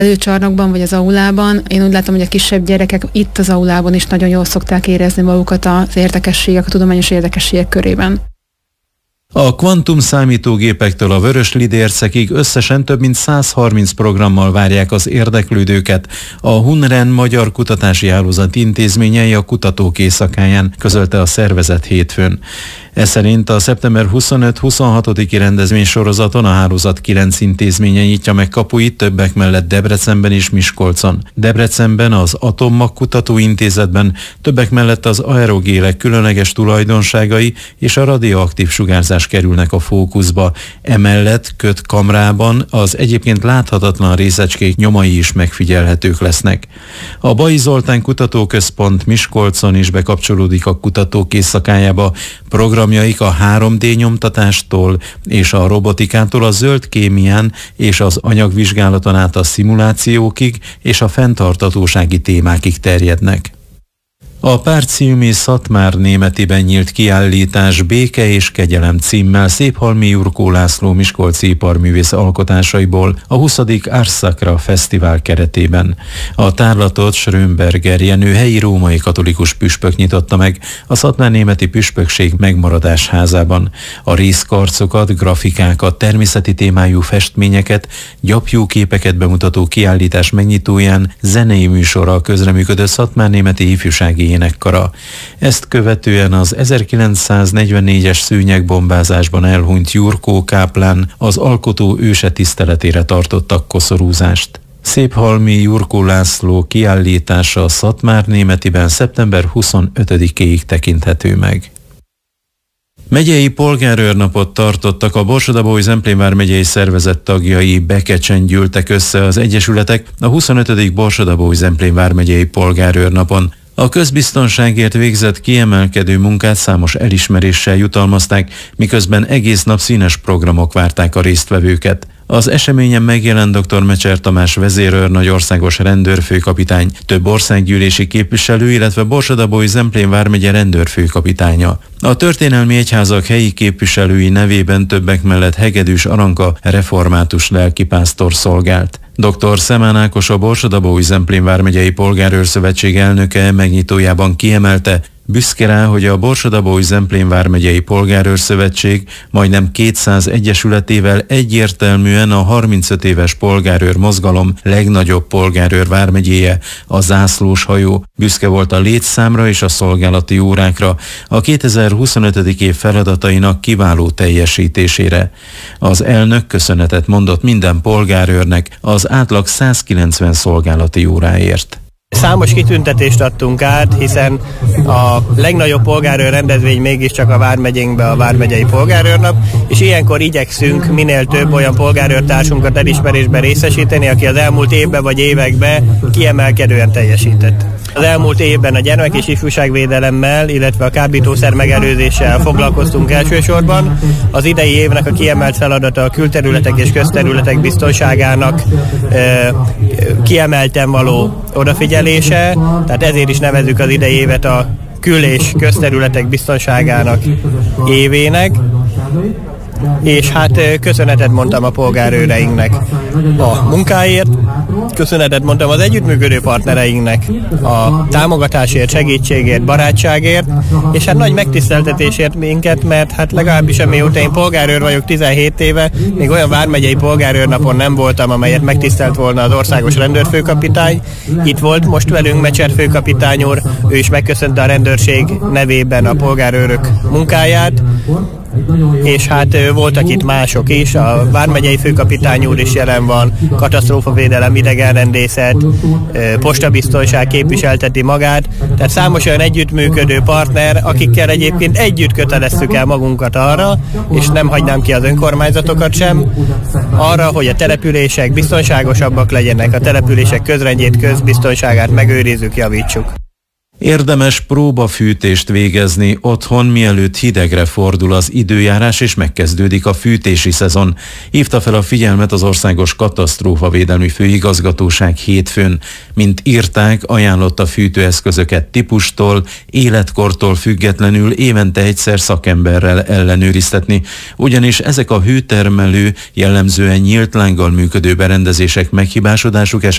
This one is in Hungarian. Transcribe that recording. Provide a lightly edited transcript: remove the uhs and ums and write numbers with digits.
előcsarnokban vagy az aulában. Én úgy látom, hogy a kisebb gyerekek itt az aulában is nagyon jól szokták érezni magukat az érdekességek, a tudományos érdekességek körében. A kvantum számítógépektől a vörös lidércekig összesen több mint 130 programmal várják az érdeklődőket a Hunren Magyar Kutatási Hálózat intézményei a kutatók éjszakáján, közölte a szervezet hétfőn. Ez szerint a szeptember 25-26-i rendezvény sorozaton a hálózat 9 intézménye nyitja meg kapuit, többek mellett Debrecenben és Miskolcon. Debrecenben az Atommag Kutatóintézetben többek mellett az aerogélek különleges tulajdonságai és a radioaktív sugárzás kerülnek a fókuszba. Emellett kötkamrában az egyébként láthatatlan részecskék nyomai is megfigyelhetők lesznek. A Bai Zoltán Kutatóközpont Miskolcon is bekapcsolódik a kutatók éjszakájába. Programjaik a 3D nyomtatástól és a robotikától a zöld kémián és az anyagvizsgálaton át a szimulációkig és a fenntarthatósági témákig terjednek. A Párciumi Szatmár-Németiben nyílt kiállítás Béke és kegyelem címmel Széphalmi Jurkó László miskolci iparművész alkotásaiból a 20. Ars Sacra Fesztivál keretében. A tárlatot Schrömberger Jenő helyi római katolikus püspök nyitotta meg a Szatmár-németi püspökség megmaradás házában. A részkarcokat, grafikákat, természeti témájú festményeket, gyapjú képeket bemutató kiállítás megnyitóján zenei műsorral közreműködött Szatmár-németi ifjúsági énekkara. Ezt követően az 1944-es szőnyegbombázásban elhunyt Jurkó káplán az alkotó őse tiszteletére tartottak koszorúzást. Széphalmi Jurkó László kiállítása Szatmár-németiben szeptember 25-ig tekinthető meg. Megyei polgárőrnapot tartottak, a Borsod-Abaúj-Zemplén vármegyei szervezet tagjai Bekecsen gyűltek össze az egyesületek a 25. Borsod-Abaúj-Zemplén vármegyei polgárőrnapon. A közbiztonságért végzett kiemelkedő munkát számos elismeréssel jutalmazták, miközben egész nap színes programok várták a résztvevőket. Az eseményen megjelent dr. Mecser Tamás vezérőrnagy országos rendőrfőkapitány, több országgyűlési képviselő, illetve Borsod-Abaúj-Zemplén vármegye rendőrfőkapitánya. A történelmi egyházak helyi képviselői nevében többek mellett Hegedűs Aranka református lelkipásztor szolgált. Dr. Szemán Ákos, a Borsod-Abaúj-Zemplén vármegyei polgárőrszövetség elnöke megnyitójában kiemelte, büszke rá, hogy a Borsod-Abaúj-Zemplén vármegyei polgárőrszövetség majdnem 200 egyesületével egyértelműen a 35 éves polgárőr mozgalom legnagyobb polgárőr vármegyéje, a zászlós hajó. Büszke volt a létszámra és a szolgálati órákra, a 2025. év feladatainak kiváló teljesítésére. Az elnök köszönetet mondott minden polgárőrnek az átlag 190 szolgálati óráért. Számos kitüntetést adtunk át, hiszen a legnagyobb polgárőr rendezvény mégiscsak a vármegyénkbe a vármegyei polgárőrnap, és ilyenkor igyekszünk minél több olyan polgárőrtársunkat elismerésben részesíteni, aki az elmúlt évben vagy években kiemelkedően teljesített. Az elmúlt évben a gyermek- és ifjúságvédelemmel, illetve a kábítószer megelőzéssel foglalkoztunk elsősorban. Az idei évnek a kiemelt feladata a külterületek és közterületek biztonságának kiemelten való odafigyelése, tehát ezért is nevezzük az idei évet a kül- és közterületek biztonságának évének. És hát köszönetet mondtam a polgárőreinknek a munkáért, köszönetet mondtam az együttműködő partnereinknek a támogatásért, segítségért, barátságért, és hát nagy megtiszteltetésért minket, mert hát legalábbis amióta én polgárőr vagyok 17 éve, még olyan vármegyei polgárőrnapon nem voltam, amelyet megtisztelt volna az országos rendőrfőkapitány. Itt volt most velünk Mecser főkapitány úr, ő is megköszönte a rendőrség nevében a polgárőrök munkáját, és hát voltak itt mások is, a vármegyei főkapitány úr is jelen van, katasztrófavédelem, idegenrendészet, postabiztonság képviselteti magát, tehát számos olyan együttműködő partner, akikkel egyébként együtt köteleztük el magunkat arra, és nem hagynám ki az önkormányzatokat sem, arra, hogy a települések biztonságosabbak legyenek, a települések közrendjét, közbiztonságát megőrizzük, javítsuk. Érdemes próbafűtést végezni otthon, mielőtt hidegre fordul az időjárás és megkezdődik a fűtési szezon. Hívta fel a figyelmet az Országos Katasztrófavédelmi Főigazgatóság hétfőn. Mint írták, ajánlotta fűtőeszközöket típustól, életkortól függetlenül évente egyszer szakemberrel ellenőriztetni, ugyanis ezek a hőtermelő, jellemzően nyílt lánggal működő berendezések meghibásodásuk esetén